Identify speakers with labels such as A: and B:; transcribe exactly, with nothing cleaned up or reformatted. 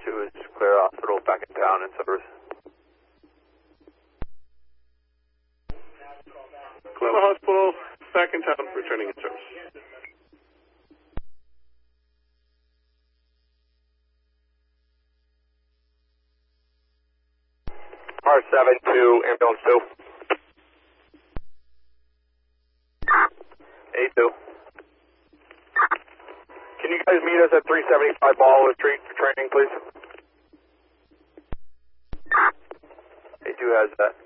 A: two is clear hospital, back in town in service.
B: Clear hospital, back in town, returning in service.
A: R seven to ambulance two. A two. Can you guys meet us at three seventy-five Ball Retreat for training, please? A two has that.